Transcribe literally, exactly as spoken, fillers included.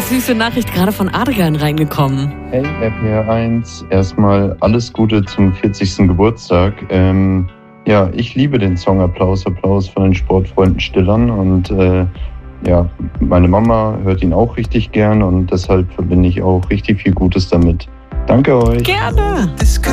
süße Nachricht gerade von Adrian reingekommen. Hey, R P R eins, erstmal alles Gute zum vierzigsten Geburtstag. Ähm, ja, ich liebe den Song Applaus, Applaus von den Sportfreunden Stillern und äh, ja, meine Mama hört ihn auch richtig gern und deshalb verbinde ich auch richtig viel Gutes damit. Danke euch. Gerne.